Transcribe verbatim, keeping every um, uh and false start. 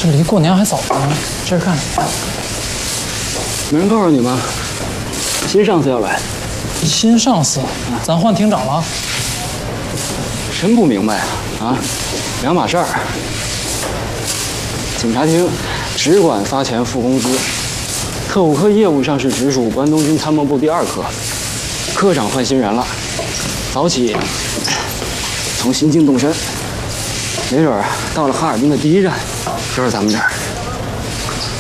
这离过年还早呢，接着看。 没人告诉你吗？新上司要来。 新上司，咱换厅长了。 真不明白啊！啊，两码事儿。警察厅只管发钱付工资，特务科业务上是直属关东军参谋部第二科。科长换新人了，早起从新京动身，没准到了哈尔滨的第一站就是咱们这儿。